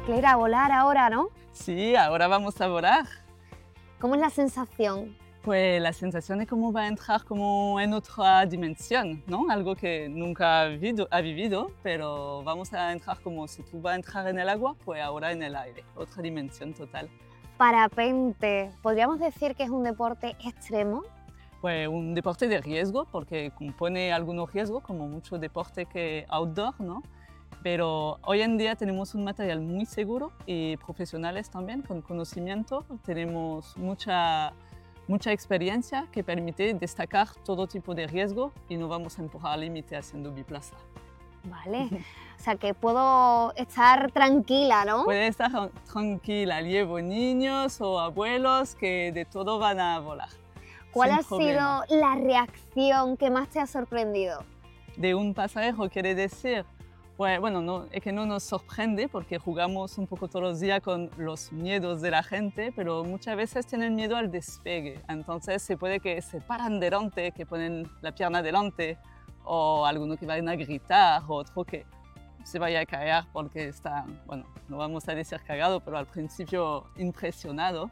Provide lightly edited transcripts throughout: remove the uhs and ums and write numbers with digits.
que ir a volar ahora, ¿no? Sí, ahora vamos a volar. ¿Cómo es la sensación? Pues la sensación es como va a entrar como en otra dimensión, ¿no? Algo que nunca ha vivido, pero vamos a entrar como si tú vas a entrar en el agua, pues ahora en el aire, otra dimensión total. Parapente, ¿podríamos decir que es un deporte extremo? Pues un deporte de riesgo, porque compone algunos riesgos, como mucho deporte que outdoor, ¿no? Pero hoy en día tenemos un material muy seguro y profesionales también, con conocimiento. Tenemos mucha experiencia que permite destacar todo tipo de riesgo y no vamos a empujar al límite haciendo biplaza. Vale, o sea que puedo estar tranquila, ¿no? Puede estar tranquila, llevo niños o abuelos que de todo van a volar. ¿Cuál sin ha problema. sido la reacción que más te ha sorprendido? De un pasajero quiere decir, pues bueno, no, es que no nos sorprende porque jugamos un poco todos los días con los miedos de la gente, pero muchas veces tienen miedo al despegue. Entonces se puede que se paran delante, que ponen la pierna delante, o alguno que vayan a gritar, o otro que se vaya a caer porque está, bueno, no vamos a decir cagado, pero al principio impresionado.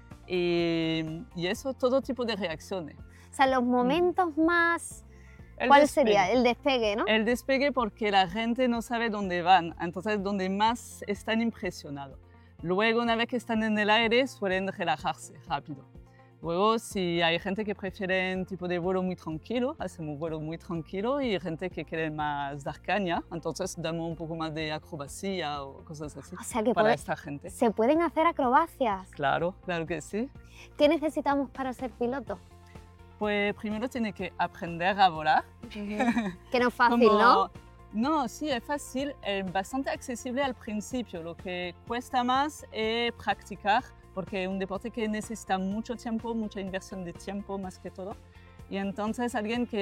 Y eso, todo tipo de reacciones. O sea, los momentos más... El ¿Cuál despegue. sería? El despegue, ¿no? El despegue porque la gente no sabe dónde van, entonces donde más están impresionados. Luego, una vez que están en el aire, suelen relajarse rápido. Luego, si hay gente que prefiere un tipo de vuelo muy tranquilo, hacemos vuelo muy tranquilo, y gente que quiere más dar caña, entonces damos un poco más de acrobacia o cosas así O sea que para esta gente. se pueden hacer acrobacias. Claro, claro que sí. ¿Qué necesitamos para ser piloto? Pues primero tiene que aprender a volar. Que no es fácil, ¿no? No, sí, es fácil, es bastante accesible al principio. Lo que cuesta más es practicar, porque es un deporte que necesita mucho tiempo, mucha inversión de tiempo más que todo. Y entonces alguien que